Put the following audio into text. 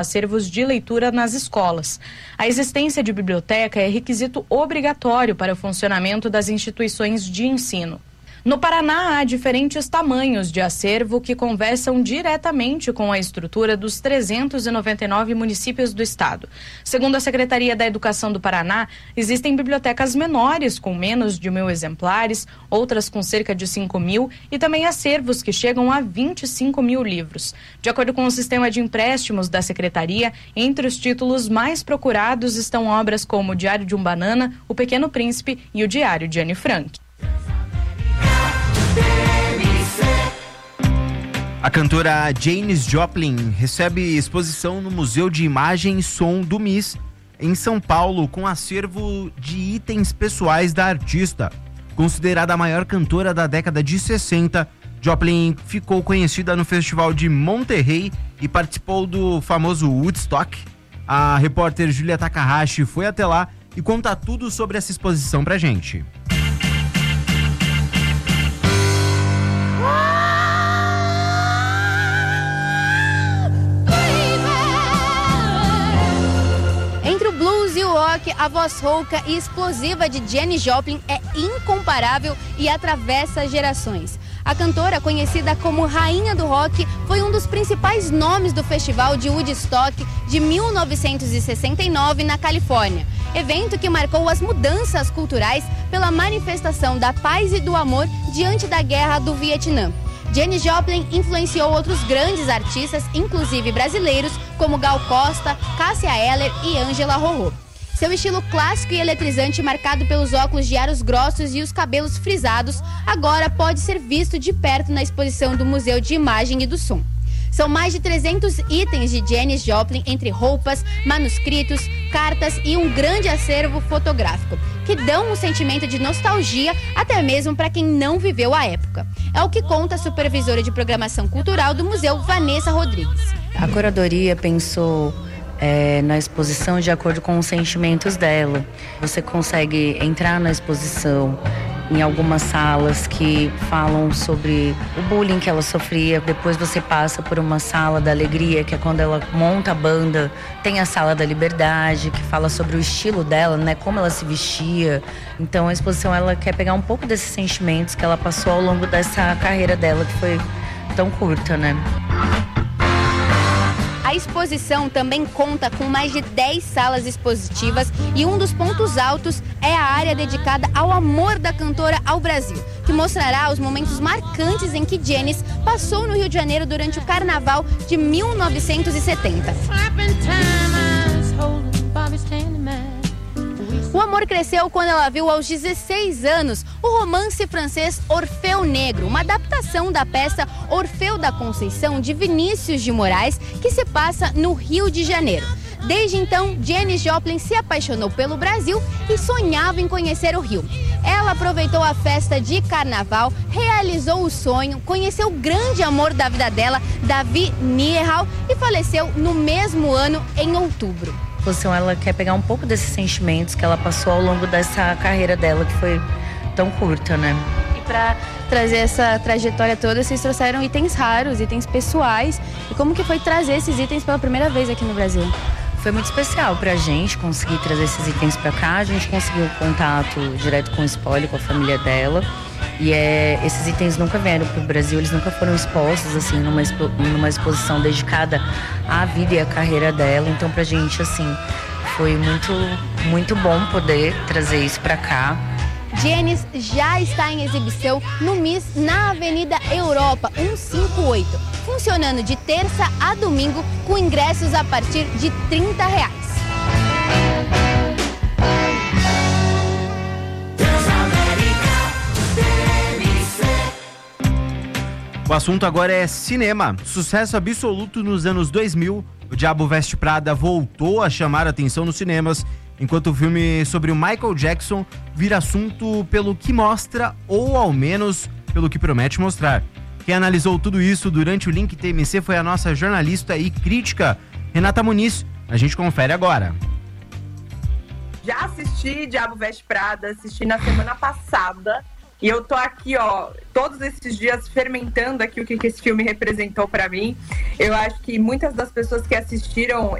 acervos de leitura nas escolas. A existência de biblioteca é requisito obrigatório para o funcionamento das instituições de ensino. No Paraná, há diferentes tamanhos de acervo que conversam diretamente com a estrutura dos 399 municípios do estado. Segundo a Secretaria da Educação do Paraná, existem bibliotecas menores com menos de 1.000 exemplares, outras com cerca de 5.000 e também acervos que chegam a 25.000 livros. De acordo com o sistema de empréstimos da Secretaria, entre os títulos mais procurados estão obras como O Diário de um Banana, O Pequeno Príncipe e O Diário de Anne Frank. A cantora Janis Joplin recebe exposição no Museu de Imagem e Som do MIS, em São Paulo, com acervo de itens pessoais da artista. Considerada a maior cantora da década de 60, Joplin ficou conhecida no Festival de Monterrey e participou do famoso Woodstock. A repórter Julia Takahashi foi até lá e conta tudo sobre essa exposição pra gente. E o rock, a voz rouca e explosiva de Janis Joplin é incomparável e atravessa gerações. A cantora, conhecida como Rainha do Rock, foi um dos principais nomes do Festival de Woodstock de 1969 na Califórnia. Evento que marcou as mudanças culturais pela manifestação da paz e do amor diante da Guerra do Vietnã. Janis Joplin influenciou outros grandes artistas, inclusive brasileiros, como Gal Costa, Cássia Eller e Ângela Rorô. Seu estilo clássico e eletrizante, marcado pelos óculos de aros grossos e os cabelos frisados, agora pode ser visto de perto na exposição do Museu de Imagem e do Som. São mais de 300 itens de Janis Joplin, entre roupas, manuscritos, cartas e um grande acervo fotográfico, que dão um sentimento de nostalgia até mesmo para quem não viveu a época. É o que conta a supervisora de programação cultural do museu, Vanessa Rodrigues. A curadoria pensou na exposição de acordo com os sentimentos dela. Você consegue entrar na exposição em algumas salas que falam sobre o bullying que ela sofria. Depois você passa por uma sala da alegria, que é quando ela monta a banda. Tem a sala da liberdade, que fala sobre o estilo dela, né, como ela se vestia. Então a exposição, ela quer pegar um pouco desses sentimentos que ela passou ao longo dessa carreira dela, que foi tão curta, né? A exposição também conta com mais de 10 salas expositivas e um dos pontos altos é a área dedicada ao amor da cantora ao Brasil, que mostrará os momentos marcantes em que Janis passou no Rio de Janeiro durante o Carnaval de 1970. O amor cresceu quando ela viu aos 16 anos o romance francês Orfeu Negro, uma adaptação da peça Orfeu da Conceição de Vinícius de Moraes, que se passa no Rio de Janeiro. Desde então, Janis Joplin se apaixonou pelo Brasil e sonhava em conhecer o Rio. Ela aproveitou a festa de carnaval, realizou o sonho, conheceu o grande amor da vida dela, Davi Nierhal, e faleceu no mesmo ano, em outubro. A exposição, ela quer pegar um pouco desses sentimentos que ela passou ao longo dessa carreira dela, que foi tão curta, né? E para trazer essa trajetória toda, vocês trouxeram itens raros, itens pessoais. E como que foi trazer esses itens pela primeira vez aqui no Brasil? Foi muito especial pra gente conseguir trazer esses itens pra cá. A gente conseguiu contato direto com o Spoly, com a família dela. E esses itens nunca vieram pro Brasil, eles nunca foram expostos assim numa exposição dedicada à vida e à carreira dela. Então pra gente assim foi muito bom poder trazer isso pra cá. Janis já está em exibição no MIS na Avenida Europa 158, funcionando de terça a domingo com ingressos a partir de R$30. O assunto agora é cinema. Sucesso absoluto nos anos 2000, O Diabo Veste Prada voltou a chamar a atenção nos cinemas, enquanto o filme sobre o Michael Jackson vira assunto pelo que mostra, ou ao menos pelo que promete mostrar. Quem analisou tudo isso durante o Link TMC foi a nossa jornalista e crítica, Renata Muniz. A gente confere agora. Já assisti Diabo Veste Prada, assisti na semana passada. E eu tô aqui, todos esses dias fermentando aqui o que esse filme representou para mim. Eu acho que muitas das pessoas que assistiram